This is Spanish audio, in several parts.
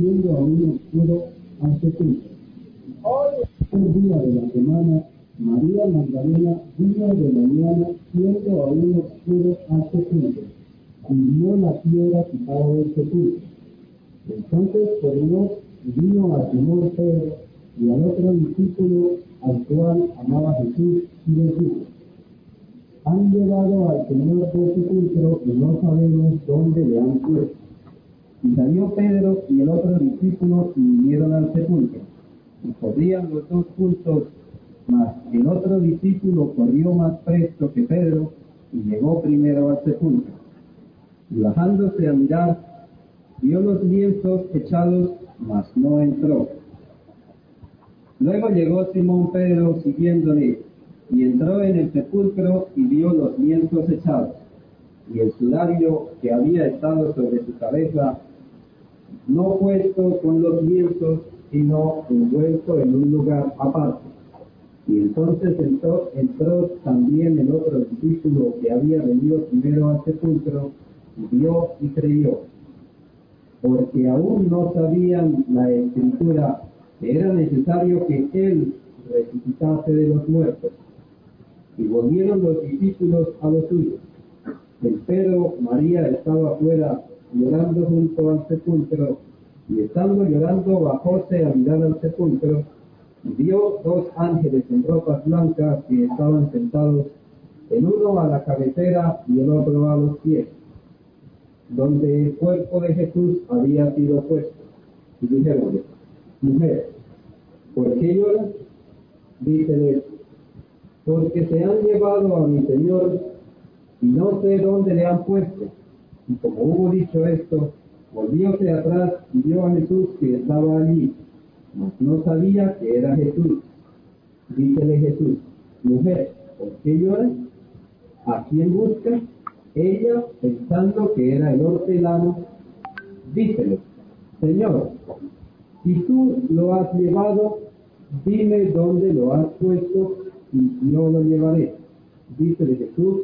siendo aún oscuro al sepulcro. Un día de la semana, María Magdalena vino de mañana, siendo aún oscuro al sepulcro, y vio la piedra quitada del sepulcro. Entonces corrió y vino a Simón Pedro y al otro discípulo, al cual amaba Jesús, y le dijo: han llevado al Señor del sepulcro y no sabemos dónde le han puesto. Y salió Pedro y el otro discípulo y vinieron al sepulcro. Y corrían los dos juntos, mas el otro discípulo corrió más presto que Pedro y llegó primero al sepulcro. Y bajándose a mirar, vio los lienzos echados, mas no entró. Luego llegó Simón Pedro siguiéndole, y entró en el sepulcro y vio los lienzos echados, y el sudario que había estado sobre su cabeza, no puesto con los lienzos, sino envuelto en un lugar aparte. Y entonces entró también el otro discípulo que había venido primero al sepulcro, y vio y creyó, porque aún no sabían la Escritura que era necesario que él resucitase de los muertos. Y volvieron los discípulos a los suyos. Empero María estaba afuera llorando junto al sepulcro, y estando llorando bajóse a mirar al sepulcro, y vio dos ángeles en ropas blancas que estaban sentados, el uno a la cabecera y el otro a los pies, donde el cuerpo de Jesús había sido puesto. Y dijeronle: mujer, ¿por qué lloras? Díceles: porque se han llevado a mi Señor y no sé dónde le han puesto. Y como hubo dicho esto, volvióse atrás y vio a Jesús que estaba allí, mas no sabía que era Jesús. Dícele Jesús: mujer, ¿por qué lloras? ¿A quién buscas? Ella, pensando que era el hortelano, dícele: Señor, si tú lo has llevado, dime dónde lo has puesto y yo lo llevaré. Dícele Jesús: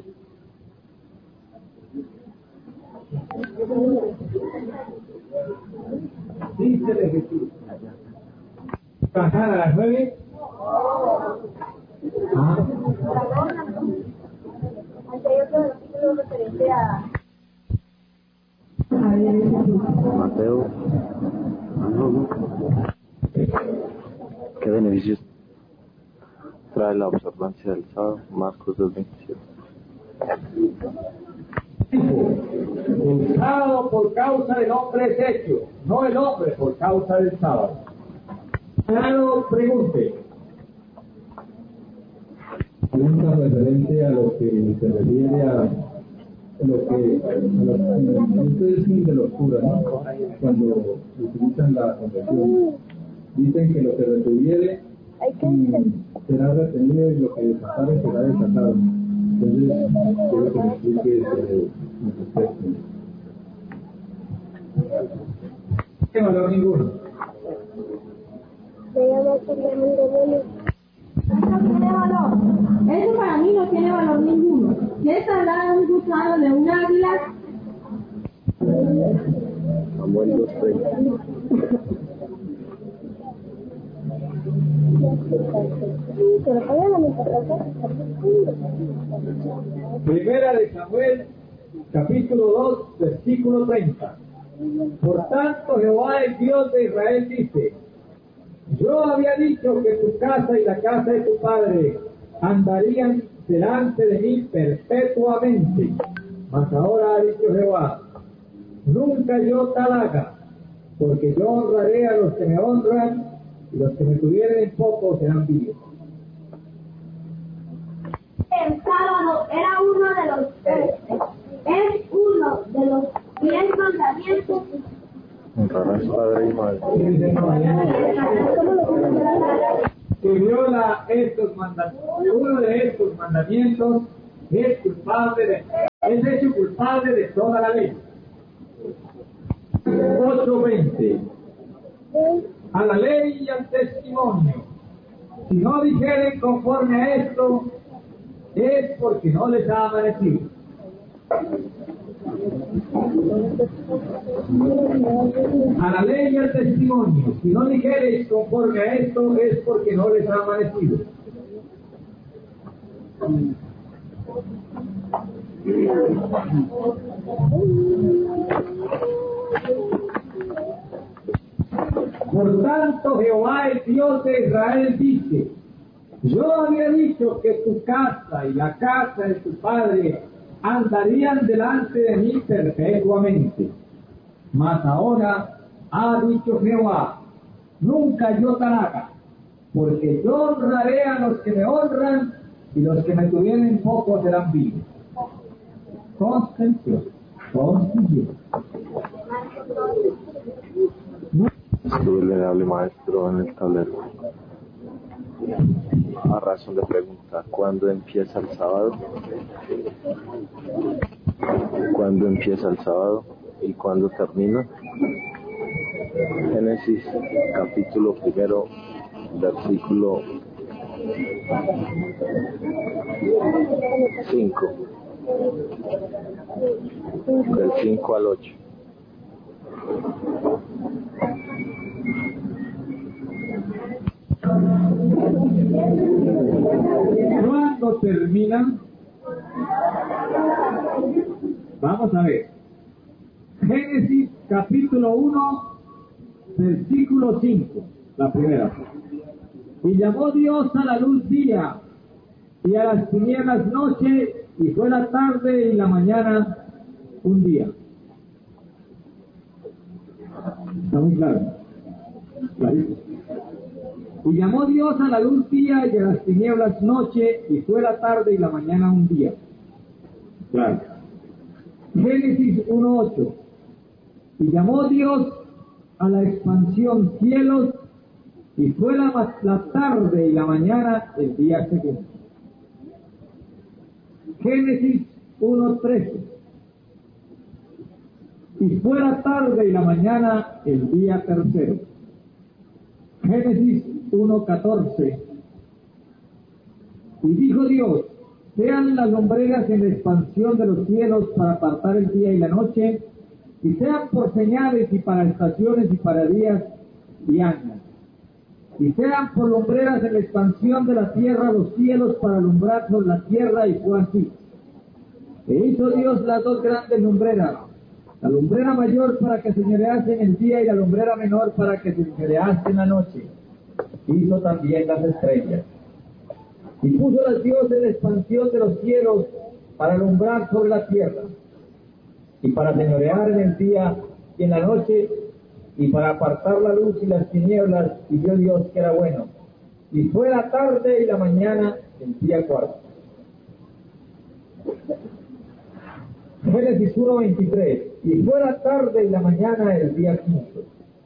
¿Bajar a las 9? Aunque hay otro versículo referente a Mateo. ¿Qué beneficios trae la observancia del sábado? Marcos 2:27. El sábado por causa del hombre es hecho, no el hombre por causa del sábado. Claro, pregunte. Pregunta referente a lo que se refiere a lo que ustedes dicen de los curas, ¿no? Cuando utilizan la confesión, dicen que lo que retuviere será retenido y lo que desatare será desatado. Entonces, quiero que me explique respecto. ¿Qué valor ninguno? no tiene valor. Eso para mí no tiene valor ninguno. ¿Quieres hablar de un gusano, de un águila? Samuel 2:30. Primera de Samuel, capítulo 2, versículo 30. Por tanto, Jehová, el Dios de Israel, dice: yo había dicho que tu casa y la casa de tu padre andarían delante de mí perpetuamente. Mas ahora ha dicho Jehová: nunca yo tal haga, porque yo honraré a los que me honran, y los que me tuvieren en poco serán vivos. El sábado era es uno de los 10 mandamientos. Honrarás padre y madre. Que viola estos mandamientos, uno de estos mandamientos es hecho culpable de toda la ley. 8:20. A la ley y al testimonio. Si no dijeren conforme a esto, es porque no les ha amanecido. A la ley y al testimonio, si no dijereis conforme a esto, es porque no les ha amanecido. Por tanto, Jehová, el Dios de Israel, dice: yo había dicho que tu casa y la casa de tu padre andarían delante de mí perpetuamente. Mas ahora ha dicho Jehová: nunca yo tal haga, porque yo honraré a los que me honran, y los que me tuvieren poco serán vivos. Constención. Estuve venerable maestro en el tablero. A razón de pregunta, ¿cuándo empieza el sábado? ¿Cuándo empieza el sábado y cuándo termina? Génesis capítulo 1, versículo 5, del 5 al 8. ¿Cuándo terminan? Vamos a ver. Génesis capítulo 1, versículo 5, la primera. Y llamó Dios a la luz día, y a las tinieblas noche, y fue la tarde y la mañana un día. Está muy claro. Clarísimo. Y llamó Dios a la luz día y a las tinieblas noche, y fue la tarde y la mañana un día. Claro. Génesis 1:8. Y llamó Dios a la expansión cielos, y fue la tarde y la mañana el día segundo. Génesis 1:13. Y fue la tarde y la mañana el día tercero. Génesis 1:14. Y dijo Dios: sean las lumbreras en la expansión de los cielos para apartar el día y la noche, y sean por señales y para estaciones y para días y años. Y sean por lumbreras en la expansión de la tierra los cielos para alumbrar sobre la tierra, y fue así. E hizo Dios las dos grandes lumbreras, la lumbrera mayor para que señorease en el día y la lumbrera menor para que señorease en la noche. Hizo también las estrellas. Y puso las Dios en la expansión de los cielos para alumbrar sobre la tierra, y para señorear en el día y en la noche, y para apartar la luz y las tinieblas, y vio Dios que era bueno. Y fue la tarde y la mañana el día cuarto. Génesis 1:23. Y fue la tarde y la mañana el día quinto.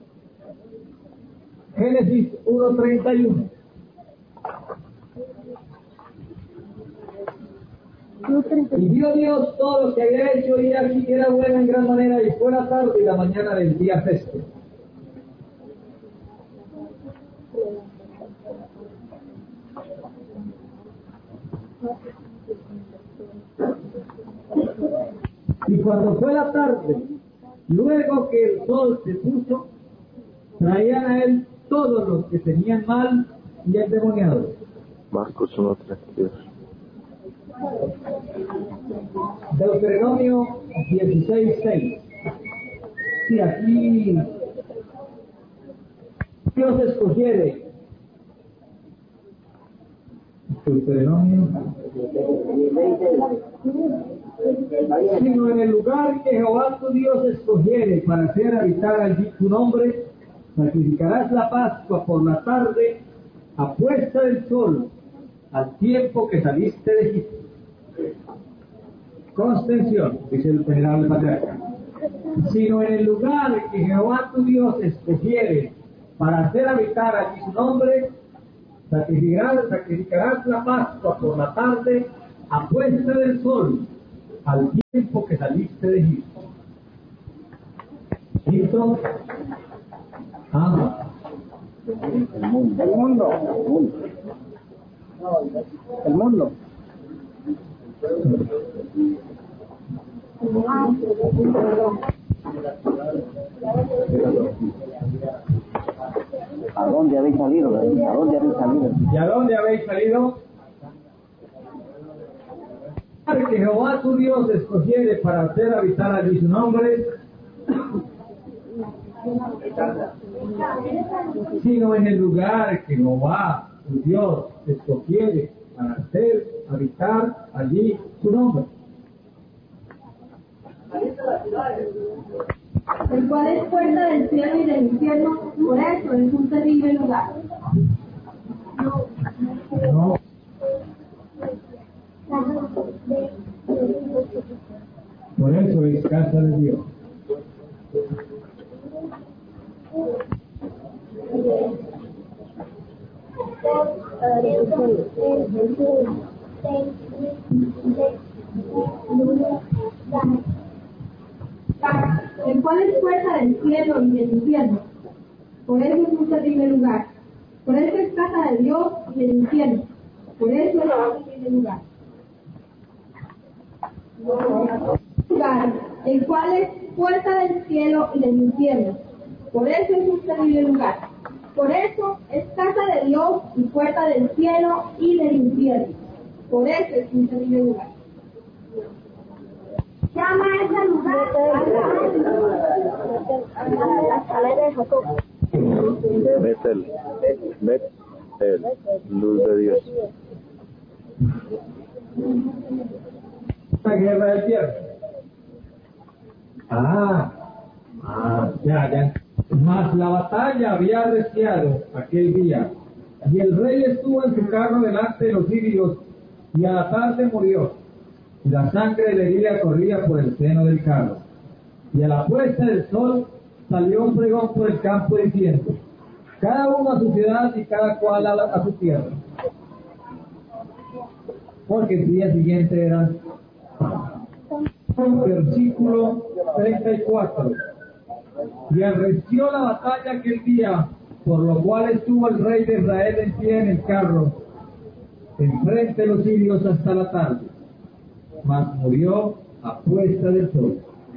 Génesis 1:31. Y vio Dios todo lo que había hecho, y aquí que era bueno en gran manera, y fue la tarde y la mañana del día sexto. Y cuando fue la tarde, luego que el sol se puso, traían a él todos los que tenían mal y endemoniados. Marcos 1:32. Deuteronomio 16:6. Sí, aquí Dios escogiere. Deuteronomio. Sino en el lugar que Jehová tu Dios escogiere para hacer habitar allí tu nombre, sacrificarás la Pascua por la tarde, a puesta del sol, al tiempo que saliste de Egipto. Constención, dice el venerable patriarca. Sino en el lugar que Jehová tu Dios escogiere para hacer habitar allí su nombre, sacrificarás la Pascua por la tarde, a puesta del sol, al tiempo que saliste de Egipto. ¿Egipto? El mundo. ¿A dónde habéis salido? ¿A dónde habéis salido? ¿Y a dónde habéis salido? Para que Jehová tu Dios escogiere para hacer habitar allí su nombre, sino en el lugar que Jehová tu Dios escogiere para hacer habitar allí su nombre. El cual es puerta del cielo y del infierno, por eso es un terrible lugar. No. Por eso es casa de Dios. El cual es puerta del cielo y del infierno, por eso es un terrible lugar. Por eso es casa de Dios y del infierno, por eso es un terrible lugar. El cual es puerta del cielo y del infierno, por eso es un terrible lugar. Por eso es casa de Dios y puerta del cielo y del infierno, por eso es un terrible lugar. Llama a ese lugar la escalera de Jacob. Betel, luz de Dios. La guerra del tierra. Ya. Mas la batalla había arreciado aquel día, y el rey estuvo en su carro delante de los sirios, y a la tarde murió, y la sangre de la herida corría por el seno del carro. Y a la puesta del sol salió un pregón por el campo diciendo: cada uno a su ciudad y cada cual a su tierra. Porque el día siguiente era versículo 34. Y arreció la batalla aquel día, por lo cual estuvo el rey de Israel en pie en el carro, enfrente de los sirios hasta la tarde, mas murió a puesta del sol.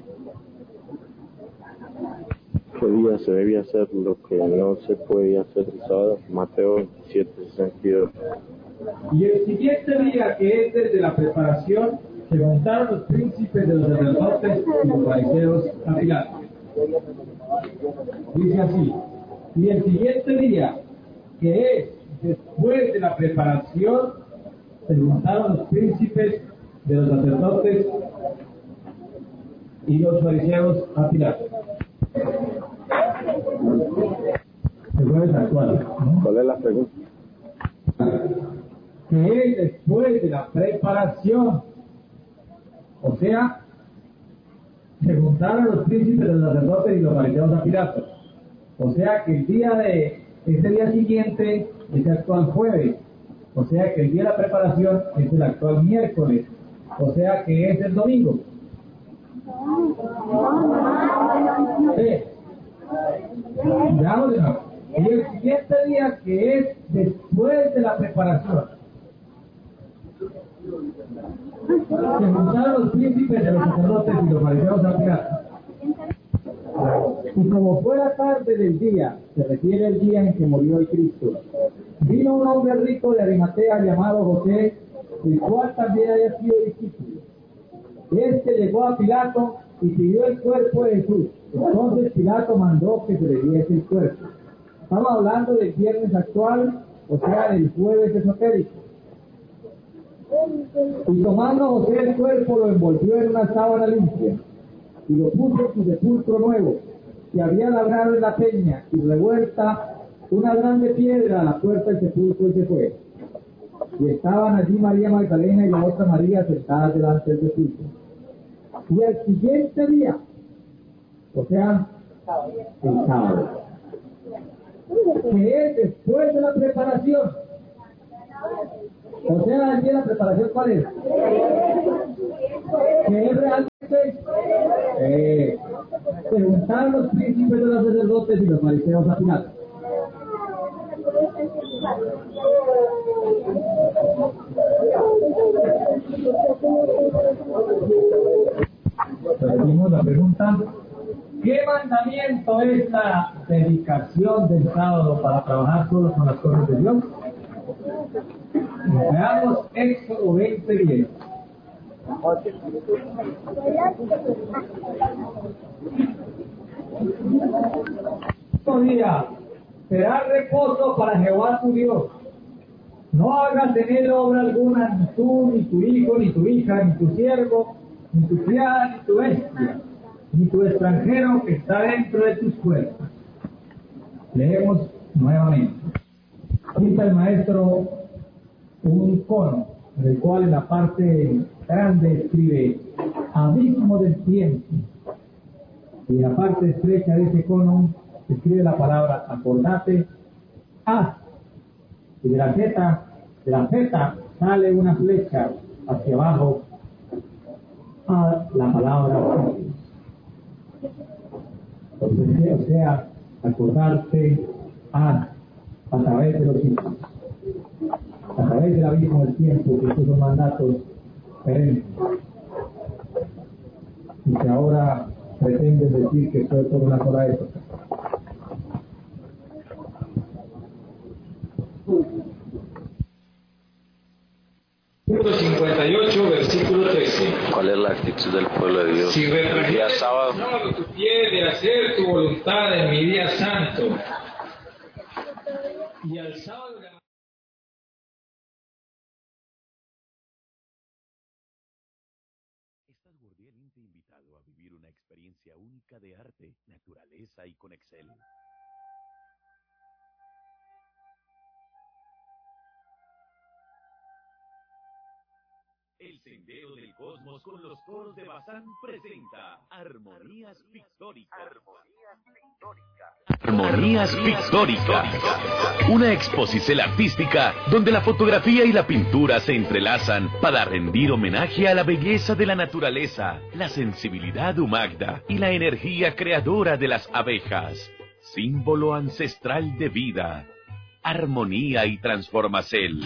¿Qué día se debía hacer lo que no se podía hacer el sábado? Mateo 27:62. Y el siguiente día, que es desde la preparación, se montaron los príncipes de los sacerdotes y los fariseos a Pilato. Dice así: y el siguiente día, que es después de la preparación, se montaron los príncipes de los sacerdotes y los fariseos a Pilato. Es actual, ¿no? ¿Cuál es la pregunta? Que es después de la preparación, o sea, se juntaron los príncipes de los sacerdotes y los fariseos a Pilato, o sea que el día de ese día siguiente es el actual jueves, o sea que el día de la preparación es el actual miércoles, o sea que es el domingo. Veamos de nuevo. Y el siguiente día, que es después de la preparación, se juntaron los príncipes de los sacerdotes y los fariseos a Pilato. Y como fue la tarde del día, se refiere al día en que murió el Cristo, vino un hombre rico de Arimatea llamado José, el cual también había sido discípulo. Este llegó a Pilato y pidió el cuerpo de Jesús. Entonces Pilato mandó que se le diese el cuerpo. Estamos hablando del viernes actual, o sea, del jueves esotérico. Y tomando José el cuerpo, lo envolvió en una sábana limpia y lo puso en su sepulcro nuevo, que había labrado en la peña, y revuelta una grande piedra a la puerta del sepulcro, y se fue. Y estaban allí María Magdalena y la otra María sentadas delante del sepulcro. Y al siguiente día, o sea, el sábado, que es después de la preparación, o sea, el día de la preparación, ¿cuál es? Que es realmente se juntaron los príncipes de los sacerdotes y los fariseos a Pilato. Repetimos la pregunta. ¿Qué mandamiento es la dedicación del sábado para trabajar solo con las cosas de Dios? Veamos Éxodo 20:10. Día será reposo para Jehová tu Dios. No hagas en él obra alguna, ni tú, ni tu hijo, ni tu hija, ni tu siervo, ni tu criada, ni tu bestia, ni tu extranjero que está dentro de tus puertas. Leemos nuevamente. Cita el maestro un cono, en el cual en la parte grande escribe abismo del tiempo, y en la parte estrecha de ese cono escribe la palabra acordate, haz, y de la Z sale una flecha hacia abajo a la palabra, o sea, acordarte, haz, a través de los siglos, a través del abismo del tiempo, que estos son mandatos perennes, y que ahora pretenden decir que esto es por una sola época. Número 58, versículo 13. ¿Cuál es la actitud del pueblo de Dios? Si retrajeres El día sábado, tu pie de hacer tu voluntad en mi día santo, y al sábado Estás cordialmente invitado a vivir una experiencia única de arte, naturaleza y con Excel. El Sendero del Cosmos con los coros de Bazán presenta Armonías Pictóricas. Armonías Pictóricas. Una exposición artística donde la fotografía y la pintura se entrelazan para rendir homenaje a la belleza de la naturaleza, la sensibilidad humana y la energía creadora de las abejas. Símbolo ancestral de vida, armonía y transformación.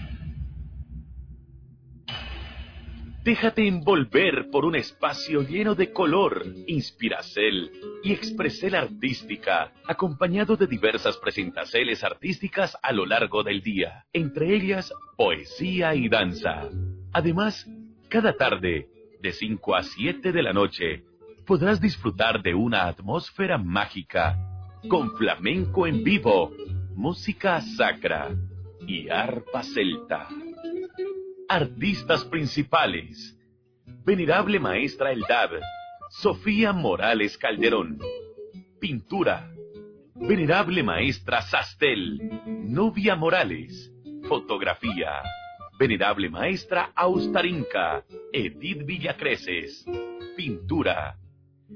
Déjate envolver por un espacio lleno de color, inspiración y expresión artística, acompañado de diversas presentaciones artísticas a lo largo del día, entre ellas poesía y danza. Además, cada tarde, de 5 a 7 de la noche, podrás disfrutar de una atmósfera mágica, con flamenco en vivo, música sacra y arpa celta. Artistas principales: Venerable Maestra Eldad, Sofía Morales Calderón. Pintura: Venerable Maestra Sastel, Novia Morales. Fotografía: Venerable Maestra Austarinca, Edith Villacreces. Pintura: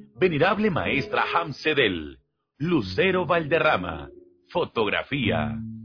Venerable Maestra Hamsedel, Lucero Valderrama. Fotografía: